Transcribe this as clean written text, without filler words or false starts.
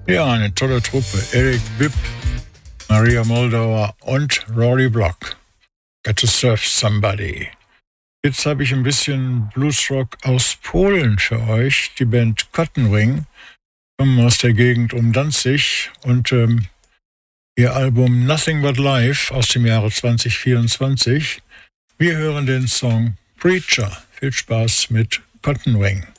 Ja, eine tolle Truppe. Eric Bibb, Maria Moldauer und Rory Block. Got to Serve Somebody. Jetzt habe ich ein bisschen Bluesrock aus Polen für euch. Die Band Cottonwing kommen aus der Gegend um Danzig und ihr Album Nothing But Life aus dem Jahre 2024. Wir hören den Song Preacher. Viel Spaß mit Cottonwing.